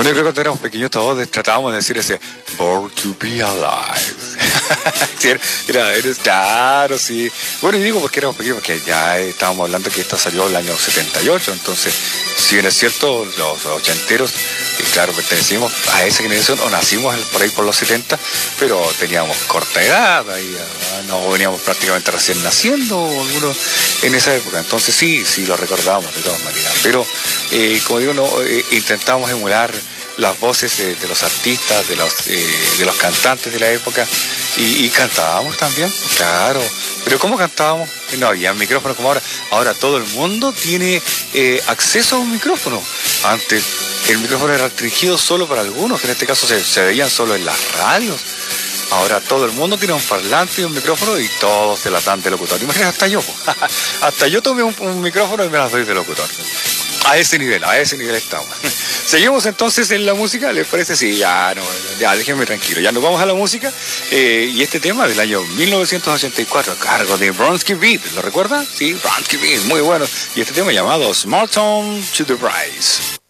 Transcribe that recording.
Bueno, yo creo que cuando éramos pequeños todos tratábamos de decir ese Born to be alive. Sí, claro, sí. Bueno, y digo porque éramos pequeños, porque ya estábamos hablando que esta salió el año 78, entonces, si bien es cierto, los ochenteros, claro, pertenecimos a esa generación, o nacimos por ahí por los 70, pero teníamos corta edad, ahí no veníamos prácticamente recién naciendo, algunos en esa época, entonces sí lo recordamos de todas maneras, pero como digo, intentamos emular las voces de los artistas, de los cantantes de la época, y cantábamos también, claro. Pero ¿cómo cantábamos? No había micrófono como ahora. Ahora todo el mundo tiene acceso a un micrófono. Antes el micrófono era restringido solo para algunos, que en este caso se veían solo en las radios. Ahora todo el mundo tiene un parlante y un micrófono y todos se la dan de locutor. Imagínate, hasta yo. Hasta yo tomé un micrófono y me las doy de locutor. A ese nivel estamos. Seguimos entonces en la música, ¿les parece? Sí, ya déjenme tranquilo. Ya nos vamos a la música. Y este tema del año 1984, a cargo de Bronski Beat, ¿lo recuerdan? Sí, Bronski Beat, muy bueno. Y este tema llamado Small Town to the Rise.